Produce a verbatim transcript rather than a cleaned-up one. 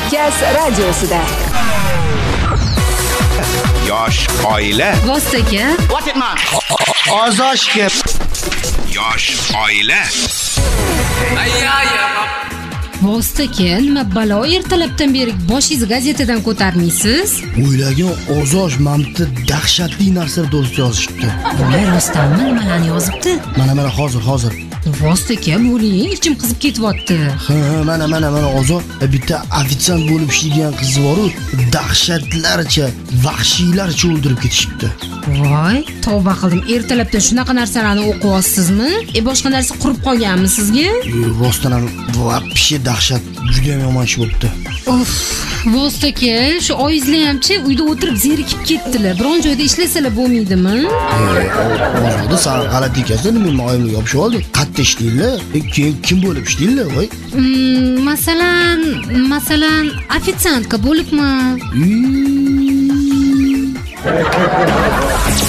Kavkaz radiosida. Yosh oila. Vostoka. What it man? Ozoshga. Yosh oila. Vostoka, nima balo ertalabdan beri boshingizni gazetadan ko'tarmaysiz? O'ylagan Ozosh mamti dahshatli narsa do'st yozishibdi. Voy, rostdanmi nimalarni yozibdi? Mana mana hozir hozir. Vostoka, bo'ling, ichim qizib ketyapti. Ha, mana mana mana Ozosh bitta ofitsiant bo'lib ishlaydigan qizi bor-ku, dahshatlarcha, vahshiylarcha o'ldirib ketishibdi. Voy, tavba qildim. Ertalabdan shunaqa narsalarni o'qiyapsizmi? E boshqa narsa qurib qolganmi sizga? Rostdan ham vapshi dahshat, juda ham yomon ish bo'libdi. Uf, Vostoka, shu oyizlar hamchi uyda o'tirib zerikib ketdilar. Biron joyda ishlasalar bo'lmaydimi? Ozodi san g'alati ekansan, nima oyimga yopishib oldi? Qayerda ishlaydilar? Keyin kim bo'lib ishlaydilar, voy? Hmm, masalan, masalan, ofitsiantka bo'libmi?